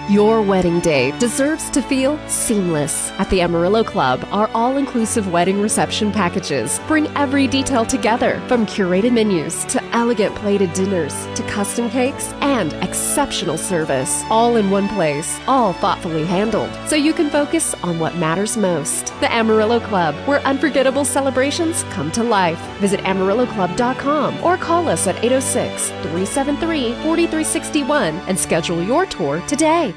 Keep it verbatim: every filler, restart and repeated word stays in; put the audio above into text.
Your wedding day deserves to feel seamless. At the Amarillo Club, our all-inclusive wedding reception packages bring every detail together, from curated menus to elegant plated dinners to custom cakes and exceptional service, all in one place, all thoughtfully handled, so you can focus on what matters most. The Amarillo Club, where unforgettable celebrations come to life. Visit amarillo club dot com or call us at eight oh six, three seven three, four three six one and schedule your tour today.